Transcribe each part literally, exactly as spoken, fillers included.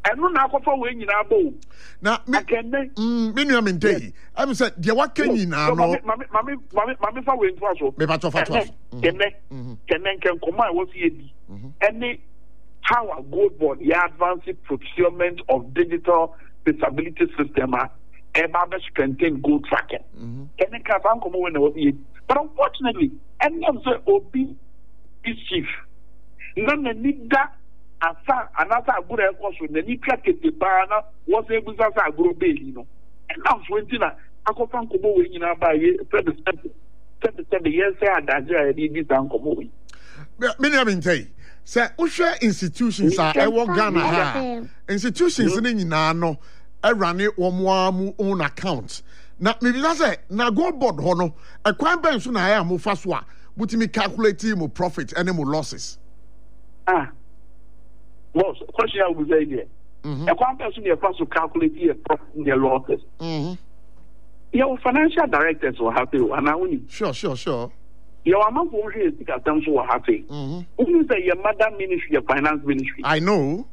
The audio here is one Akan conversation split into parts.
eno na akofa we nyina bo na me mm me nua mentei am say de wa ka nyina no mami mami mami mami fa we nto aso me ba to fa to aso kenne kenne ken koma e wo fi edi any how a gold board ya advanced procurement of digital traceability system e ba be contain gold tracking kenne ka fa nkomo we na wo fi, but unfortunately any of the obi is chief none need that asa anasa aguro ekoso na ni krakete ba na wo se busa sa aguro beli no and now twenty na akofa nkomo we nyina ba ye president president ye say adaje a di di san nkomo we me na mentei say uhwe institutions a e wo Ghana ha institutions ni nyina no e rane wo moamu own account na me bi say na gold board ho no e kwan ben so na ya mo fa so a butimi calculate mo profit and mo losses. Ah, well, question I would say there. A one person you have to calculate your profit and your losses. Mm-hmm. Your financial directors will have to, and I only. Sure, sure, sure. Your amount of money is because them will have to. Mm-hmm. Who say your mother ministry, your finance ministry? I know.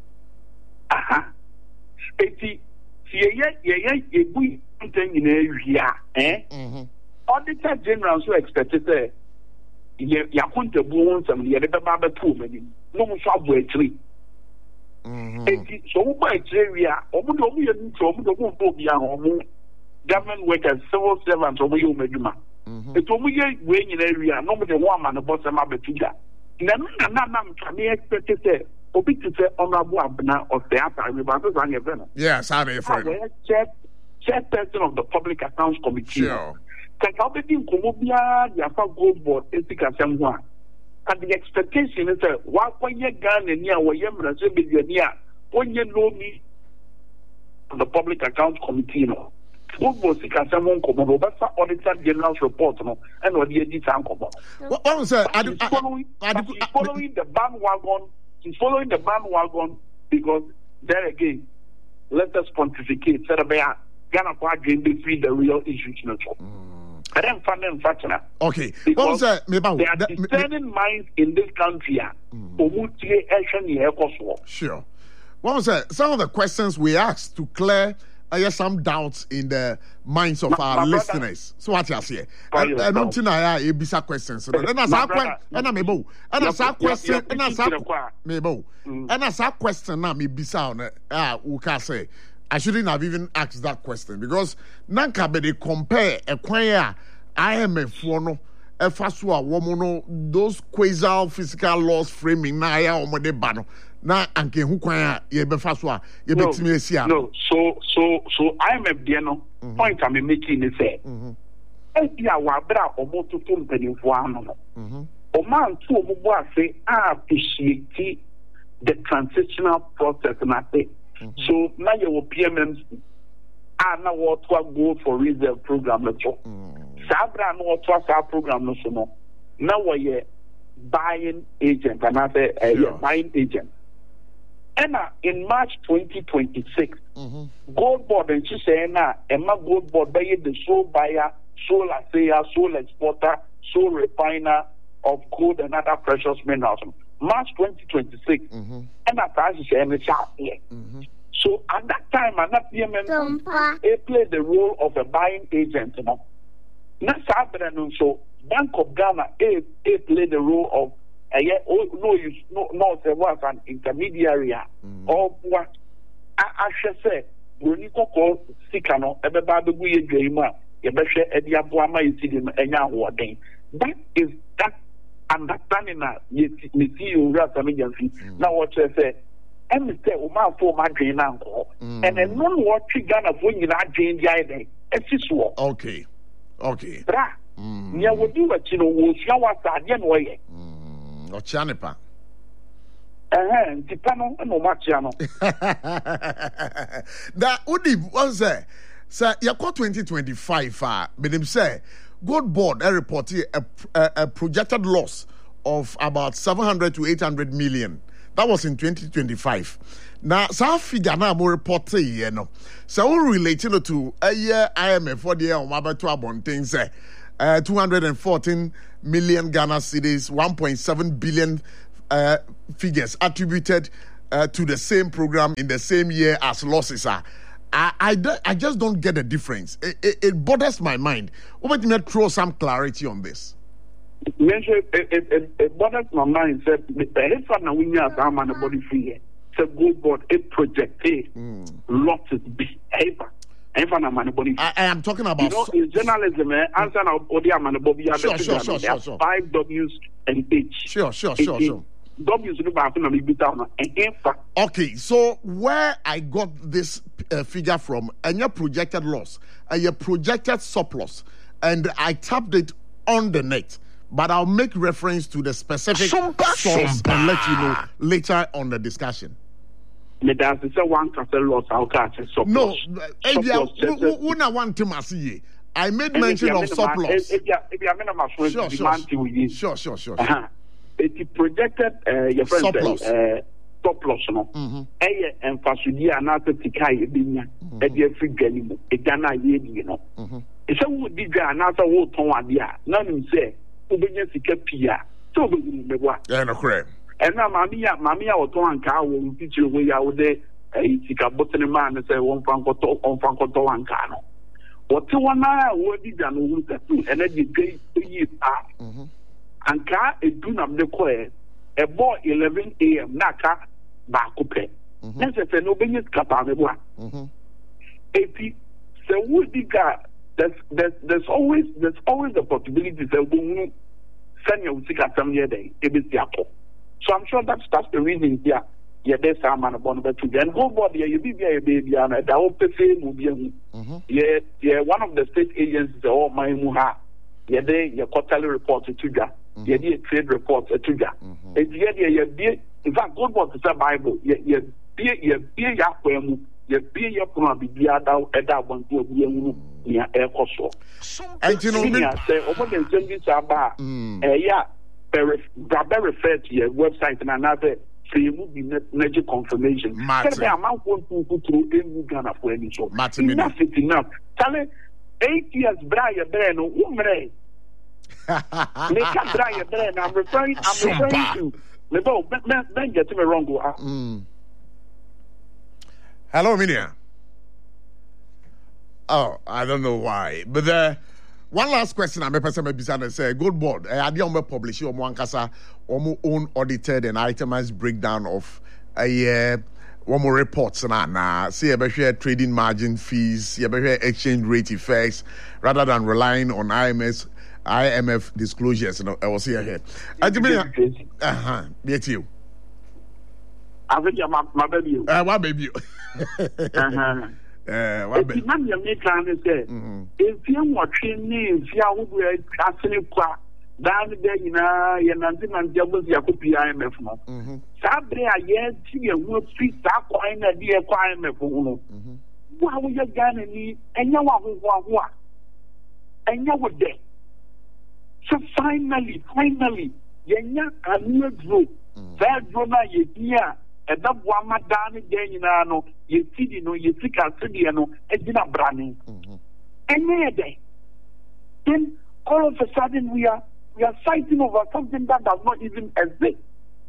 Aha. Eti, ye ye ye ye ye we something in area, eh? Mm-hmm. Auditor General so expected say. Ya yakunta buwon sam ya de ba ba to mani no mo so abo atiri mhm enti so mo ba atiri wi a omo do omo ye nti omo do mo bo bia ho mo government workers civil servants omo ye o maduma mhm enti omo ye we nyina wi a no mo de ho ama no boss ma betuga na na na na mka me expect say obi ti say honorable abna of the upper we ba so an event yes how they friend chairperson of the public accounts committee. Sure. Kaka be din komo bia ya fa gold board etika sem ho a. And the expectation is that wa kwanye Ghana ni a wo yem rase be ni a onye no mi the public accounts committee no. Gold board sika sem ho komo no ba fa auditor general's report no and o dey di san komo. What was say I following following the bandwagon, he's following the bandwagon because there again let us pontificate said about Ghana quadrin be free the real issues no talk. I don't find them factual. Okay. What was that? There are discerning minds in this country. Sure. What was that? Some of the questions we asked to clear uh, some doubts in the minds of my, our my listeners. So what you say? I don't think I have ebisa questions. And as our question, and I'm able. And as our question, and as our maybe. And as our question, now me bisa on ah we can say. I shouldn't have even asked that question because nanka be they compare a choir I M F for no a fasua woman those quasi physical laws framing na ya omode bano na anke hu choir ye be fasua ye betimi esia. No, so so so I M F there no point I'm making is say e dia wa bra omo to to mpanimfo ano no. Mhm. O man to omo bo ase appreciate the transitional process na say. Mm-hmm. So now you P M Ms are now what go for reserve program. Sabra no what was our program no so no. Now we buying agent and I say uh, buying agent. And uh, in March twenty twenty-six, mm-hmm. Gold Board and she say na Emma Gold Board buy the sole buyer, sole assayer, sole exporter, sole refiner of gold and other precious minerals. March twenty twenty-six, mm-hmm. and at that time, mm-hmm. So at that time, and that P M M played the role of a buying agent. You know, not so Bank of Ghana a, a played the role of a uh, oh, no, you no, no, there was an intermediary mm-hmm. or what I should say. When you call Sikano, everybody we a dreamer, you better at the Abuama, you see them and now that is that. Understanding that you see you got some agency now what you say and say o ma for my dream uncle and then no what you Ghana for you not dream the idea it's so okay okay bra nya wo di wa chi no wo sia wa sa de no ye mm o chia ne pa eh nti pa no no ma chia no that udi was say say ya ko twenty twenty-five ah me dem say Gold Board a reported a, a, a projected loss of about seven hundred to eight hundred million. That was in twenty twenty-five. Now, some figure now more reported, you know. So we related to a year I M F for the year on Mabatu things, uh, two hundred fourteen million Ghana cedis, one point seven billion uh, figures attributed uh, to the same program in the same year as losses are. I, I, I just don't get the difference. It, it, it bothers my mind. Let me throw some clarity on this. It, it, it, it bothers my mind. Said if I know we have some man body free, so go board a project a losses be ever. If I know man body. I am talking about. You know, in journalism, eh, answer now body man body. Sure, sure, sure, sure, sure. Five W's and H. Sure, sure, sure, sure. Okay, so where I got this uh, figure from, and your projected loss, and your projected surplus, and I tapped it on the net, but I'll make reference to the specific Sumba, source Sumba. and let you know later on the discussion. Me does say one can say loss, I'll catch a surplus. No, Surplus, who na want to see? I made mention of surplus. If you are my friend, Sure, sure, sure, sure, sure. It projected uh, your friend surplus. Uh, surplus no. Eh, and fasudi another tikai binya. Eh, the free gani e gana ye di no. It's a wood digger another wood ton adia. None say ubenya sika pia. So be mewa. Yeah, no correct. And now mamia mamia or ton car will teach you where you would eh sika button man and say one franco to one franco to one cano. What one eye would be done and then you gave years ah. Anka eduna mdekwe ebo eleven a m naka ba coupe. Nese fe no benye skapa mebwa. Eti se wudiga there's there's there's always there's always the possibility that we send you sika some year day ebisi apo. So I'm sure that's that's the reason here. Yeah, there's some man born but to then go board you be a baby and that hope say mu bi hu. Yeah, yeah, one of the state agencies all my muha. Yeah, they your quarterly report to Tuga. Yeah, the trade report to Tuga. It's yeah, yeah, yeah. In fact, God was the Bible. Yeah, yeah, yeah, yeah, yeah, yeah, yeah, yeah, yeah, from the other, other one to be yeah, air coso. And you know, I say, over the same this about, eh, yeah, very refer to your website and another. So you will be major confirmation. Martin, I'm not going to go through any Ghana for any show. Martin, enough is enough. Tell it. Eight years, Brian Breno, Umre. Make up Brian Breno. I'm referring, I'm referring to. Lebo, then get me wrong. Mm. Hello, Minia. Oh, I don't know why, but uh, one last question. I'm a person maybe say good board. I did on publish your Mwankasa own audited and itemized breakdown of a year. One more reports na na see about share trading margin fees, about share exchange rate effects, rather than relying on I M S, I M F disclosures. No, I was here here. Uh huh. Be you. I think my my baby. Uh, what baby? Uh huh. Uh, what baby? If you make plan say, if you want training, if you want asking kwa. Dan de ina ye nanti nanti abos yakopi I M F no. Sabre aye ti ye wo fi sa coin na de kwa I M F no. Wa wo ye Ghana ni enya wa ho ho ho a. Enya wo de. So finally, finally, ye nya anu grow. That grow na ye dia e da bo ama dan de ina no, ye tidi no, ye tika tidi no, e dina brane. Enya de. Then all of a sudden we are We are fighting over something that does not even exist.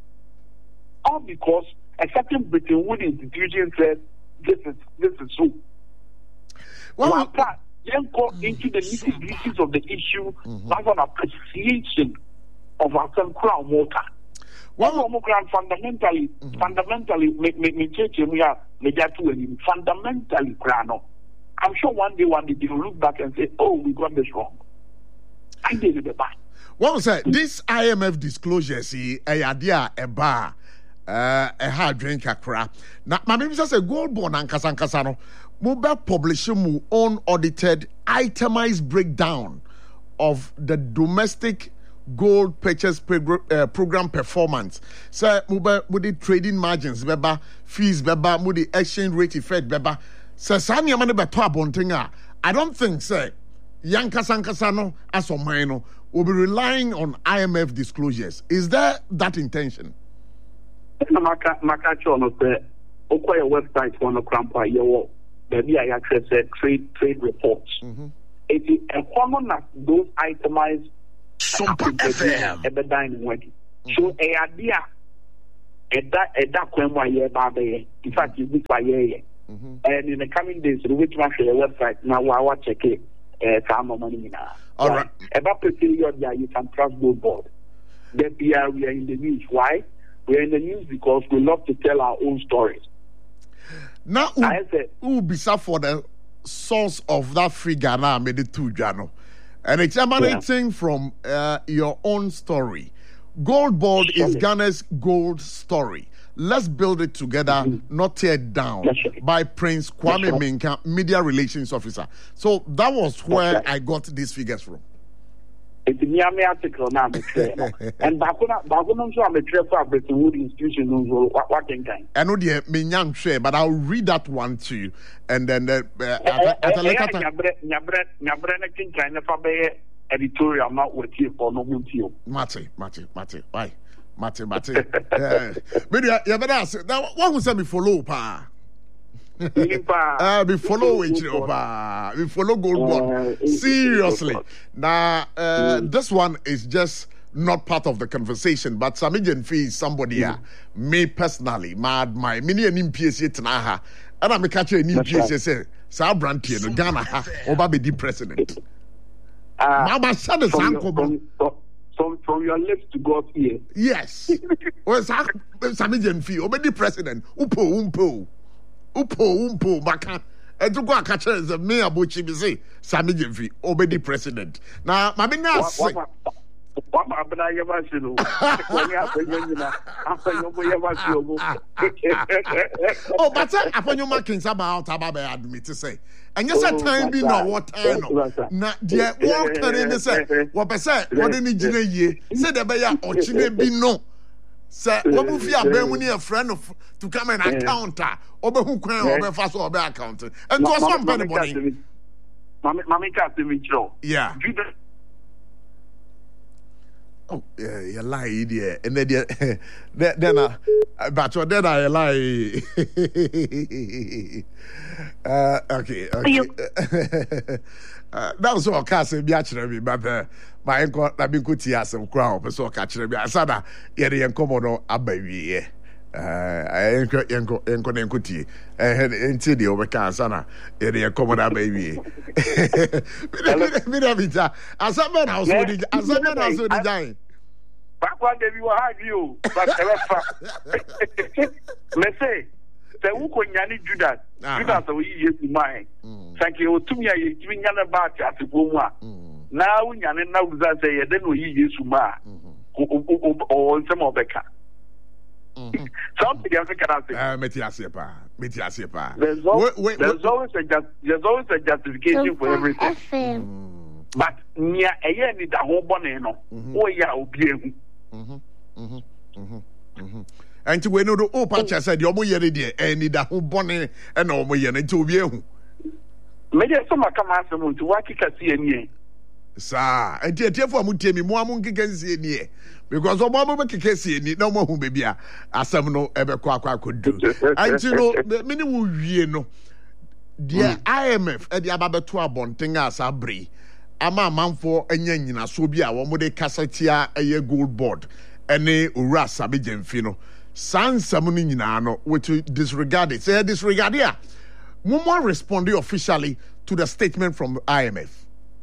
All because a certain Britain Wood institution says this is this is so. Well, we then go into the nitty-gritties of the issue. That's an appreciation of our crown water. Well, fundamentally, fundamentally, me me me church we are fundamentally crown. I'm sure one day, one day they will look back and say, "Oh, we got this wrong." I did it back. Well, sir, this I M F disclosure, see, a idea, a bar, uh, a hard drink, a crap. Now, my name is a gold bond and Casancasano. Mobile publishing mu own audited, itemized breakdown of the domestic gold purchase prog- uh, program performance. Sir, mobile with the trading margins, beba, fees, beba, with the exchange rate effect, beba. Sir, Sanya Mane Betua Bontinga. I don't think, sir, Yanka Sankasano, as of mine, will be relying on I M F disclosures. Is there that intention? Makacho no say okoye website for no crampa yewo baby I actually said trade trade reports. It is a common as those itemized Sumpa F M. So a idea eda eda kwemu aye ba be in fact you be aye and in the coming days we will share the website now wa check it eh some money na all right about period yeah you can trust Gold Board that we are we are in the news. Why we are in the news? Because we love to tell our own stories. Now who be for the source of that figure now made it two jano and it's emanating yeah. from uh, your own story. Gold Board is Ghana's gold story. Let's build it together, mm-hmm. not tear it down. Right. By Prince Kwame right. Minka, Media Relations Officer. So that was where right. I got these figures from. It's a Miami article now. And Bakuna, Bakuna, so I'm a trainer for Bretton Woods institution. What can I? I know the Minyan share, but I'll read that one to you. And then uh, at, at a later time. Nyabrana King China Fabe editorial, not with you for no multi. Mate, Mate, Mate, why? Mate, Mate. But you better ask. Now, what was me follow, pa? Uh, we follow each other. We follow Gold Board. Seriously. Now, uh, mm. this one is just not part of the conversation, but Samijan Fee is somebody here. Mm. Me personally, mad my mini and M P S yet na and I'm a catcher in M P S say, Sa Branty no Ghana ha Oba be the president. Mama said the from, from, from your lips to God's ear. Yes. Well, Samijan Fee, Oba the president. Upo, umpo. Upo umpo maka edugo akacha is me abochi bi say Sami Jemfi obedi president na mama na say what abna yeba shi no when ya afanyo nyina afanyo bo yeba shi obo oh but afanyo markings about ababa admit say and yes at time bi no what time no na de wo kare ne say wo be say wo de ni gina yie say de be ya ochine bi no. Sir, what if you are bringing a friend of, to come and account? Over who can over fast or over account? And go some penny money. Mammy can't be true. Yeah. Oh, yeah, you lie, idiot. And then, then, uh, but then I lie. uh, okay, okay. Uh, that was all Cassie Biachre, but uh, my uncle, I've been good to have some crown, so catch me. I said, yeah, the Encomodo, a baby. Uh, I ain't got Enco Encuti, and into the overcast, yeah, the Encomoda baby. As a man, I was already, as a man, I was already dying. Back one day we will have you, but let's say. The Uko Nyani Judas, Judas, we use mine. Thank you to me. I giving Yana Bat at the Buma. Now, Yana now that say, then we use Suma or some of the car. Something else can say. Metiasipa, Metiasipa. There's always a there's always a justification for everything. But near a year, need a whole bonnet, or ya will be. And to we know the open chest said, You're more yet, and need a whole bonnet and all my yen to be you. Maybe some come ask them to what you can see in ye. Sir, and therefore, would tell me more monkey can see in ye. Because of Mama can see in it, no more who may be a some no ever quack could do. And you know, the minimum you know, dear I M F at the Abatua Bonting as a brie. Ama man for a yanina, so be a one with a cassatia a year Gold Board, and a ras abijan fino. Sans Samuni Nano, which disregard it. Say disregard here. Muma responded officially to the statement from I M F.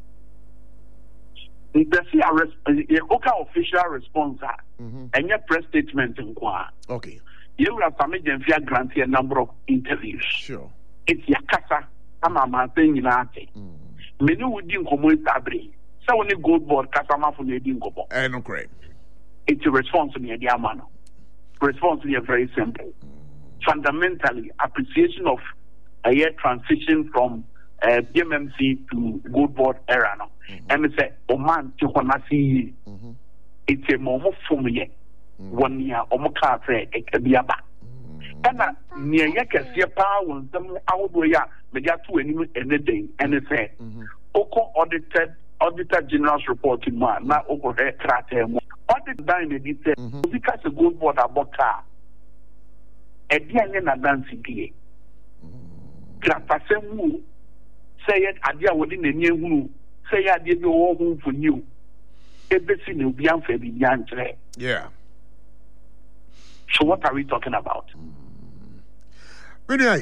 The official response and your press statement in Kwa. Okay. You have permitted and granted a number of interviews. Sure. It's Yakasa, Amama thing in Arte. Many would do Homo Tabri. So when you Gold Board, Kasama for the Dingo. I know, correct. It's a response to the Diamano. Response is very simple. Fundamentally, appreciation of a year transition from uh, B M M C to Gold Board era. No, and it's a Oman to Honasi. It's a momo for me. One year, Omoka say it can be a back. And near Yakas, power when some out where media two any day, and it's a Oko audited Auditor General's report in man, now over there, Kratem. Audit done in it said, because a Gold Board about car. A dear Nana dancing here. Grapasemu say it, a dear within the new who say I did no home for you. Everything will be unfair beyond. Yeah. So what are we talking about? Really,